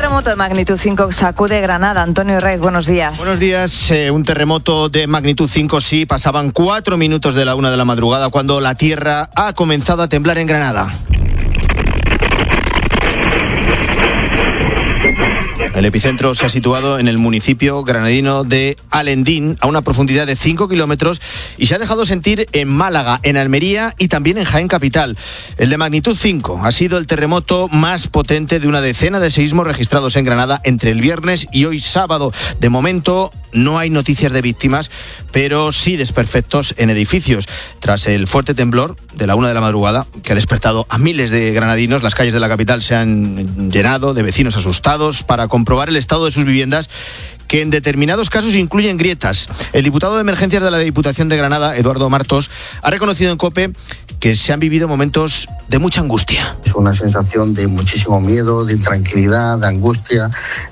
terremoto de magnitud 5 sacude Granada. Antonio Reyes, buenos días. Buenos días. Un terremoto de magnitud 5, sí. Pasaban 4 minutos de la 1 de la madrugada cuando la tierra ha comenzado a temblar en Granada. El epicentro se ha situado en el municipio granadino de Alendín, a una profundidad de 5 kilómetros, y se ha dejado sentir en Málaga, en Almería y también en Jaén capital. El de magnitud 5 ha sido el terremoto más potente de una decena de seísmos registrados en Granada entre el viernes y hoy sábado. De momento no hay noticias de víctimas, pero sí desperfectos en edificios. Tras el fuerte temblor de la 1 de la madrugada, que ha despertado a miles de granadinos, las calles de la capital se han llenado de vecinos asustados para comprobar el estado de sus viviendas, que en determinados casos incluyen grietas. El diputado de Emergencias de la Diputación de Granada, Eduardo Martos, ha reconocido en COPE que se han vivido momentos de mucha angustia. Es una sensación de muchísimo miedo, de intranquilidad, de angustia,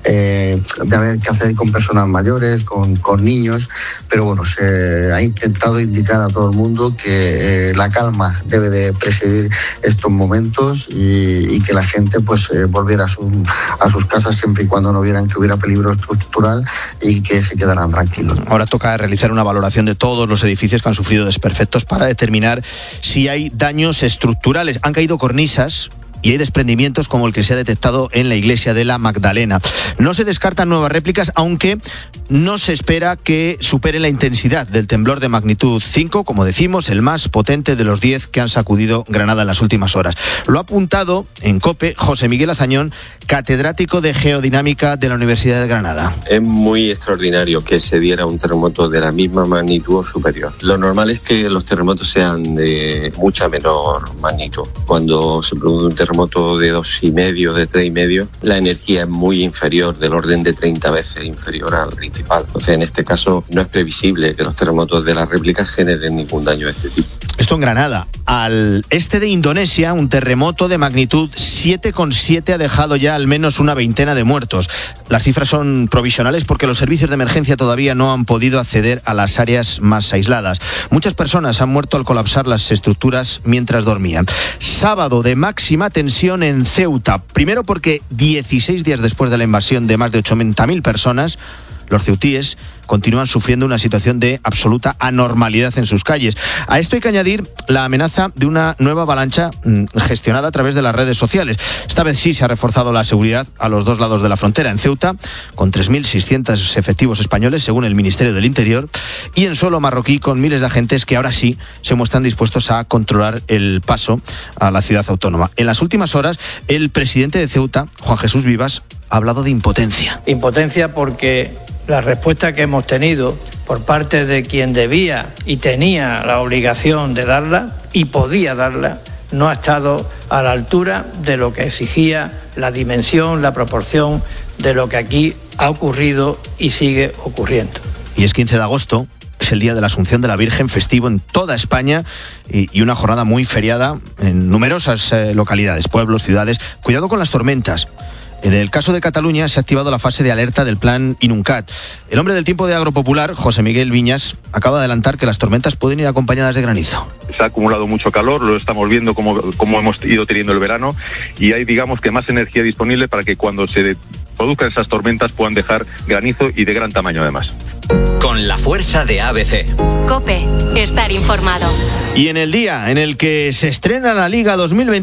de haber que hacer con personas mayores, con niños, pero bueno, se ha intentado indicar a todo el mundo que la calma debe de presidir estos momentos y que la gente pues volviera a sus casas siempre y cuando no vieran que hubiera peligro estructural y que se quedaran tranquilos. Ahora toca realizar una valoración de todos los edificios que han sufrido desperfectos para determinar si hay daños estructurales. Han caído cornisas y hay desprendimientos como el que se ha detectado en la iglesia de la Magdalena. No se descartan nuevas réplicas, aunque no se espera que supere la intensidad del temblor de magnitud 5, como decimos, el más potente de los 10 que han sacudido Granada en las últimas horas. Lo ha apuntado en COPE José Miguel Azañón, catedrático de Geodinámica de la Universidad de Granada. Es muy extraordinario que se diera un terremoto de la misma magnitud o superior. Lo normal es que los terremotos sean de mucha menor magnitud. Cuando se produce un terremoto de 2,5, de 3,5, la energía es muy inferior, del orden de 30 veces inferior al principal. Entonces, en este caso, no es previsible que los terremotos de las réplicas generen ningún daño de este tipo. Esto en Granada. Al este de Indonesia, un terremoto de magnitud 7,7 ha dejado ya al menos una veintena de muertos. Las cifras son provisionales porque los servicios de emergencia todavía no han podido acceder a las áreas más aisladas. Muchas personas han muerto al colapsar las estructuras mientras dormían. Sábado de máxima tensión en Ceuta. Primero porque 16 días después de la invasión de más de 80.000 personas, los ceutíes continúan sufriendo una situación de absoluta anormalidad en sus calles. A esto hay que añadir la amenaza de una nueva avalancha gestionada a través de las redes sociales. Esta vez sí se ha reforzado la seguridad a los dos lados de la frontera, en Ceuta, con 3.600 efectivos españoles, según el Ministerio del Interior, y en suelo marroquí, con miles de agentes que ahora sí se muestran dispuestos a controlar el paso a la ciudad autónoma. En las últimas horas, el presidente de Ceuta, Juan Jesús Vivas, ha hablado de impotencia. Impotencia porque la respuesta que hemos tenido por parte de quien debía y tenía la obligación de darla y podía darla no ha estado a la altura de lo que exigía la dimensión, la proporción de lo que aquí ha ocurrido y sigue ocurriendo. Y es 15 de agosto. Es el día de la Asunción de la Virgen, festivo en toda España y una jornada muy feriada en numerosas localidades, pueblos, ciudades. Cuidado con las tormentas. En el caso de Cataluña se ha activado la fase de alerta del plan Inuncat. El hombre del tiempo de Agropopular, José Miguel Viñas, acaba de adelantar que las tormentas pueden ir acompañadas de granizo. Se ha acumulado mucho calor, lo estamos viendo como hemos ido teniendo el verano, y hay, digamos, que más energía disponible para que cuando se produzcan esas tormentas puedan dejar granizo y de gran tamaño además. Con la fuerza de ABC. COPE, estar informado. Y en el día en el que se estrena la Liga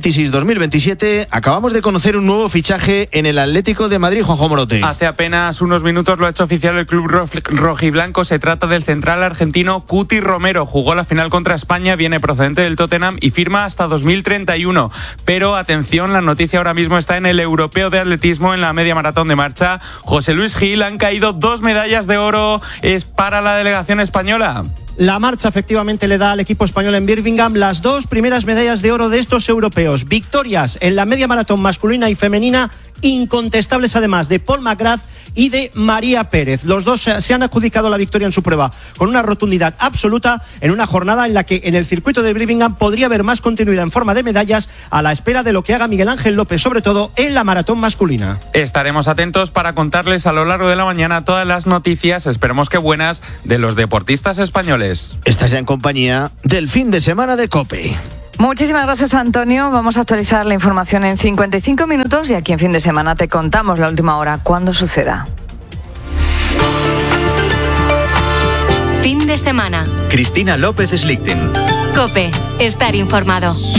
2026-2027, acabamos de conocer un nuevo fichaje en el Atlético de Madrid, Juanjo Morote. Hace apenas unos minutos lo ha hecho oficial el club rojiblanco. Se trata del central argentino Cuti Romero. Jugó la final contra España, viene procedente del Tottenham y firma hasta 2031. Pero atención, la noticia ahora mismo está en el europeo de atletismo, en la media maratón de marcha. José Luis Gil, han caído 2 medallas de oro para la delegación española. La marcha efectivamente le da al equipo español en Birmingham las 2 primeras medallas de oro de estos europeos. Victorias en la media maratón masculina y femenina, incontestables además, de Paul McGrath y de María Pérez. Los dos se han adjudicado la victoria en su prueba con una rotundidad absoluta en una jornada en la que en el circuito de Birmingham podría haber más continuidad en forma de medallas, a la espera de lo que haga Miguel Ángel López, sobre todo en la maratón masculina. Estaremos atentos para contarles a lo largo de la mañana todas las noticias, esperemos que buenas, de los deportistas españoles. Estás ya en compañía del fin de semana de COPE. Muchísimas gracias, Antonio. Vamos a actualizar la información en 55 minutos y aquí en Fin de Semana te contamos la última hora, cuando suceda. Fin de semana. Cristina López Slichting. COPE. Estar informado.